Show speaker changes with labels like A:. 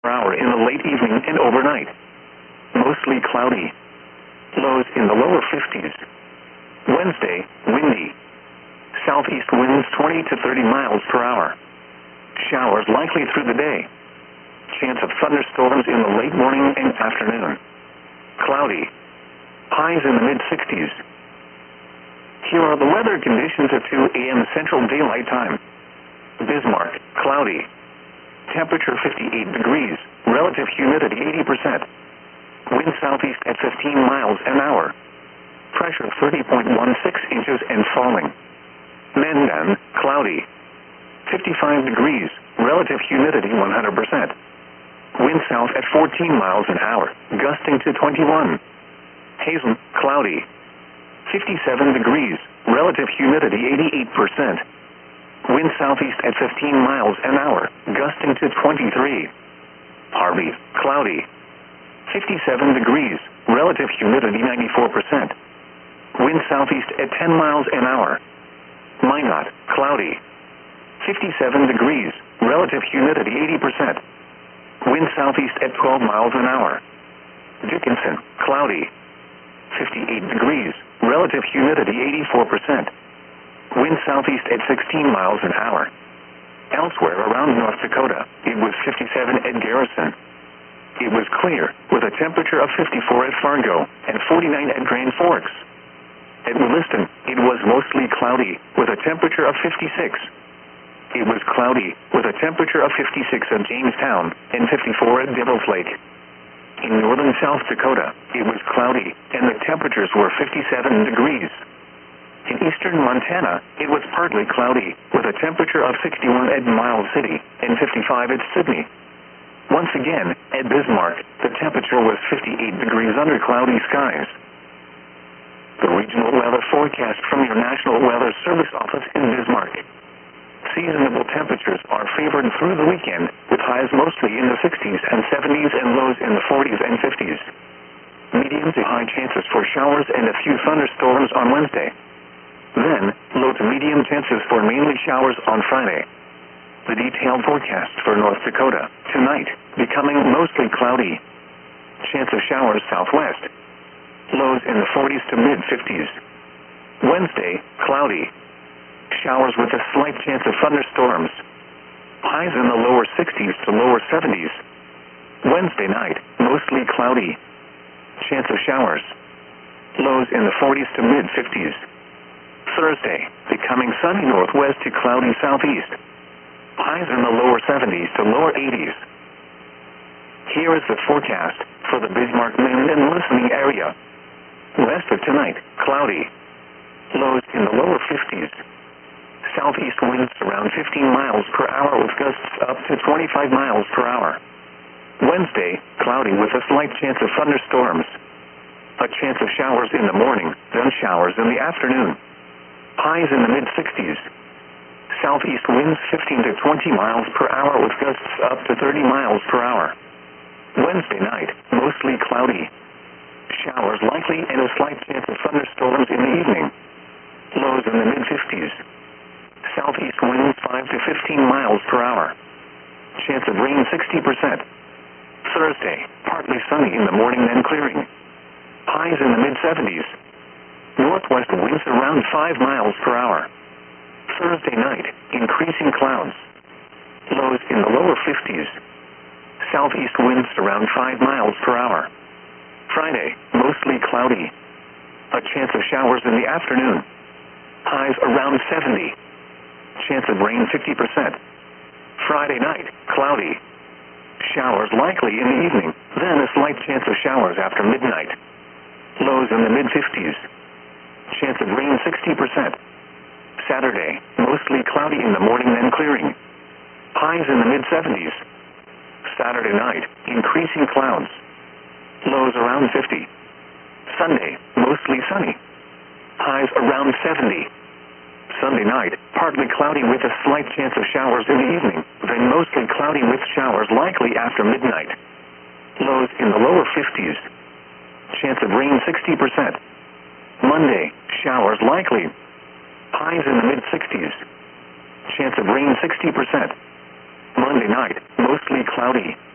A: per hour in the late evening and overnight. Mostly cloudy. Lows in the lower 50s. Wednesday, windy. Southeast winds 20 to 30 miles per hour. Showers likely through the day. Chance of thunderstorms in the late morning and afternoon. Cloudy. Highs in the mid-60s. Here are the weather conditions at 2 a.m. Central Daylight Time. Bismarck, cloudy. Temperature 58 degrees. Relative humidity 80%. Wind southeast at 15 miles an hour. Pressure 30.16 inches and falling. Mandan, cloudy. 55 degrees. Relative humidity 100%. Wind south at 14 miles an hour, gusting to 21. Hazen, cloudy. 57 degrees. Relative humidity 88%. Wind southeast at 15 miles an hour, gusting to 23. Harvey, cloudy. 57 degrees. Relative humidity 94%. Wind southeast at 10 miles an hour. Minot, cloudy. 57 degrees. Relative humidity 80%. Wind southeast at 12 miles an hour. Dickinson, cloudy. 58 degrees. Relative humidity 84%. Wind southeast at 16 miles an hour. Elsewhere around North Dakota, it was 57 at Garrison. It was clear, with a temperature of 54 at Fargo and 49 at Grand Forks. At Williston, it was mostly cloudy, with a temperature of 56. It was cloudy, with a temperature of 56 at Jamestown and 54 at Devil's Lake. In northern South Dakota, it was cloudy, and the temperatures were 57 degrees. In eastern Montana, it was partly cloudy, with a temperature of 61 at Miles City and 55 at Sydney. Once again, at Bismarck, the temperature was 58 degrees under cloudy skies. The regional weather forecast from your National Weather Service office in Bismarck. Seasonable temperatures are favored through the weekend, with highs mostly in the 60s and 70s and lows in the 40s and 50s. Medium to high chances for showers and a few thunderstorms on Wednesday. Then, low to medium chances for mainly showers on Friday. The detailed forecast for North Dakota. Tonight, becoming mostly cloudy. Chance of showers southwest. Lows in the 40s to mid-50s. Wednesday, cloudy. Showers with a slight chance of thunderstorms. Highs in the lower 60s to lower 70s. Wednesday night, mostly cloudy. Chance of showers. Lows in the 40s to mid-50s. Thursday, becoming sunny northwest to cloudy southeast. Highs in the lower 70s to lower 80s. Here is the forecast for the Bismarck, Maine and listening area. West of tonight, cloudy. Lows in the lower 50s. Southeast winds around 15 miles per hour with gusts up to 25 miles per hour. Wednesday, cloudy with a slight chance of thunderstorms. A chance of showers in the morning, then showers in the afternoon. Highs in the mid-60s. Southeast winds 15 to 20 miles per hour with gusts up to 30 miles per hour. Wednesday night, mostly cloudy. Showers likely and a slight chance of thunderstorms in the evening. Lows in the mid-50s. Southeast winds 5 to 15 miles per hour. Chance of rain 60%. Thursday, partly sunny in the morning then clearing. Highs in the mid-70s. Northwest winds around 5 miles per hour. Thursday night, increasing clouds. Lows in the lower 50s. Southeast winds around 5 miles per hour. Friday, mostly cloudy. A chance of showers in the afternoon. Highs around 70. Chance of rain 50%. Friday night, cloudy. Showers likely in the evening, then a slight chance of showers after midnight. Lows in the mid-50s. Chance of rain 60%. Saturday, mostly cloudy in the morning then clearing. Highs in the mid-70s. Saturday night, increasing clouds. Lows around 50. Sunday, mostly sunny. Highs around 70. Sunday night, partly cloudy with a slight chance of showers in the evening, then mostly cloudy with showers likely after midnight. Lows in the lower 50s. Chance of rain 60%. Monday, showers likely. Highs in the mid-60s. Chance of rain 60%. Monday night, mostly cloudy.